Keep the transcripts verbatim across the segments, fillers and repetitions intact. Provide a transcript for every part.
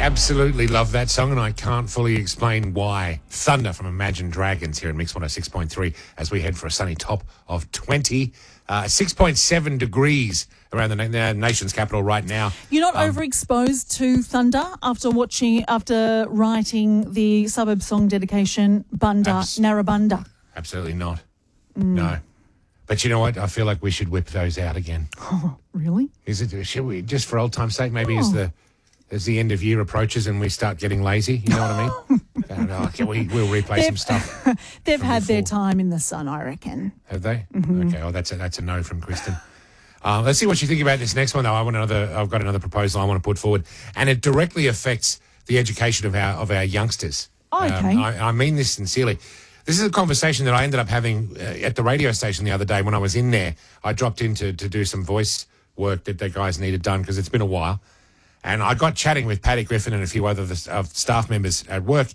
absolutely love that song, and I can't fully explain why. Thunder from Imagine Dragons here in Mix one oh six point three as we head for a sunny top of twenty. Uh, six point seven degrees around the, na- the nation's capital right now. You're not Um, overexposed to thunder after watching, after writing the suburb song dedication, Bunda, Abs- Narrabunda. Absolutely not. No. But you know what? I feel like we should whip those out again. Oh, really? Is it? Should we, just for old time's sake, maybe as Oh. the as the end of year approaches and we start getting lazy, you know what I mean? I don't know, okay, we, we'll replay some stuff. They've from had their before. time in the sun, I reckon. Have they? Okay, well, that's a, that's a no from Kristen. Uh, let's see what you think about this next one, though. I want another. I've got another proposal I want to put forward, and it directly affects the education of our of our youngsters. Oh, okay. Um, I, I mean this sincerely. This is a conversation that I ended up having uh, at the radio station the other day when I was in there. I dropped in to, to do some voice work that the guys needed done because it's been a while. And I got chatting with Paddy Griffin and a few other of the, of staff members at work.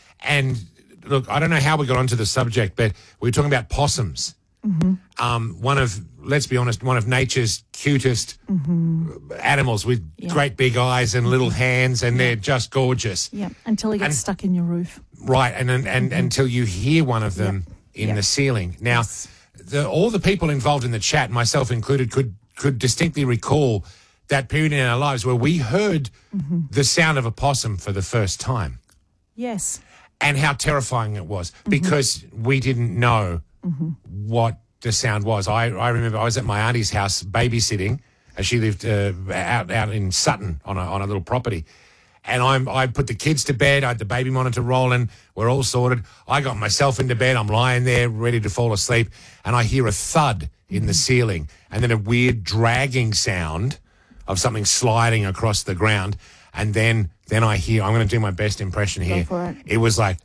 And look, I don't know how we got onto the subject, but we were talking about possums. Mm-hmm. Um, one of, let's be honest, one of nature's cutest Mm-hmm. animals with Yeah. great big eyes and little hands, and they're just gorgeous. Yeah, until he gets And- stuck in your roof. Right, and and, and Mm-hmm. until you hear one of them in Yep. the ceiling. Now, the, all the people involved in the chat, myself included, could could distinctly recall that period in our lives where we heard Mm-hmm. the sound of a possum for the first time, Yes. and how terrifying it was Mm-hmm. because we didn't know what the sound was. I, I remember I was at my auntie's house babysitting, and she lived uh, out out in Sutton on a on a little property. And I'm, I put the kids to bed. I had the baby monitor rolling. We're all sorted. I got myself into bed. I'm lying there ready to fall asleep. And I hear a thud in the ceiling and then a weird dragging sound of something sliding across the ground. And then then I hear, I'm going to do my best impression here. for it. It was like,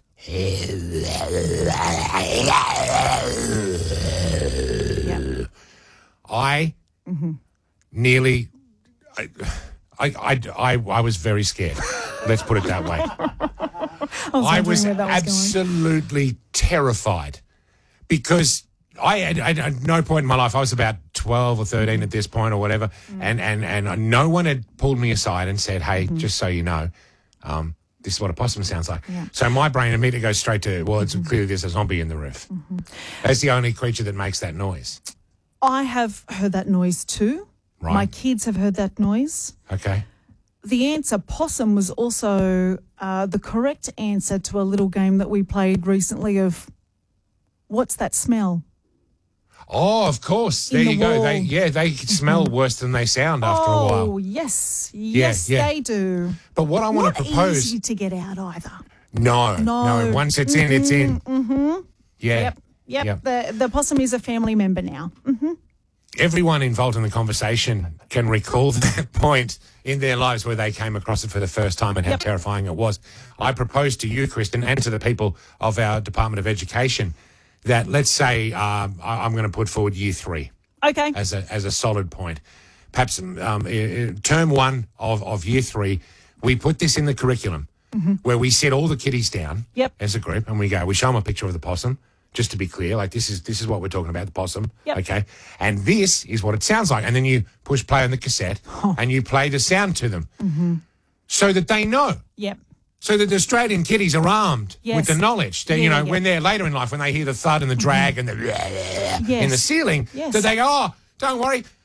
Yeah. I nearly, I, I, I, I, I was very scared. Let's put it that way. I was, I was wondering where that was going. absolutely terrified because I had, I had at no point in my life, I was about twelve or thirteen at this point or whatever, and, and, and no one had pulled me aside and said, hey, just so you know, um, this is what a possum sounds like. Yeah. So my brain immediately goes straight to, well, it's clearly there's a zombie in the roof. That's the only creature that makes that noise. I have heard that noise too. Right. My kids have heard that noise. Okay. The answer possum was also uh, the correct answer to a little game that we played recently of what's that smell? Oh, of course. There In the you go. They, wall. yeah, they smell worse than they sound after a oh, while. yes. Yes, yeah. they do. But what I want Not to propose, easy to get out either. no, No. no. Once it's in, it's in. Mm-hmm. Yeah. Yep. Yep. Yep. The, the possum is a family member now. Mm. Everyone involved in the conversation can recall that point in their lives where they came across it for the first time and how Yep. terrifying it was. I propose to you, Kristen, and to the people of our Department of Education that let's say um, I- I'm going to put forward year three Okay. as a as a solid point. Perhaps um, uh, term one of, of year three, we put this in the curriculum where we sit all the kiddies down Yep. as a group and we go, we show them a picture of the possum, just to be clear, like this is this is what we're talking about, the possum, Yep. okay? And this is what it sounds like. And then you push play on the cassette and you play the sound to them so that they know. Yep. So that the Australian kiddies are armed Yes. with the knowledge that, you Yeah, know, yeah, yeah. when they're later in life, when they hear the thud and the drag and the in the ceiling, Yes. that they go, oh, don't worry,